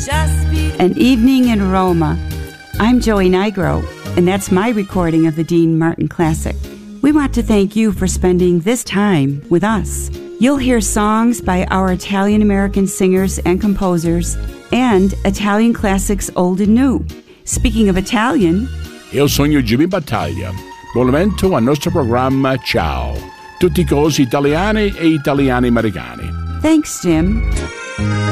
An Evening in Roma. I'm Joey Nigro, and that's my recording of the Dean Martin Classic. We want to thank you for spending this time with us. You'll hear songs by our Italian-American singers and composers and Italian classics old and new. Speaking of Italian, io sono Jimmy Battaglia. Buon momento al nostro programma Ciao. Tutti cose italiane e italiani americani. Thanks, Jim.